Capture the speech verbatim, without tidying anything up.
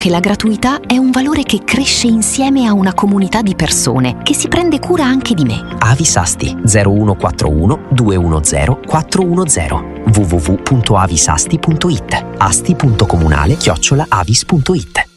che la gratuità è un valore che cresce insieme a una comunità di persone che si prende cura anche di me. Avis Asti zero uno quattro uno due uno zero quattro uno zero w w w punto avisasti punto it asti punto comunale chiocciola avis punto it.